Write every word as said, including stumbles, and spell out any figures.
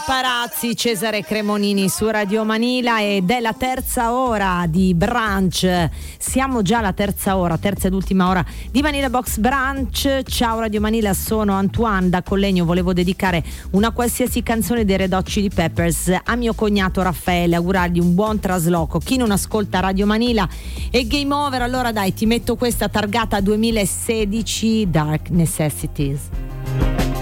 Paparazzi, Cesare Cremonini su Radio Manila, ed è la terza ora di brunch. Siamo già alla terza ora, terza ed ultima ora di Manila Box Brunch. Ciao Radio Manila, sono Antoine da Collegno. Volevo dedicare una qualsiasi canzone dei Red Hot Chili Peppers a mio cognato Raffaele, augurargli un buon trasloco. Chi non ascolta Radio Manila è game over. Allora dai, ti metto questa targata duemilasedici, Dark Necessities.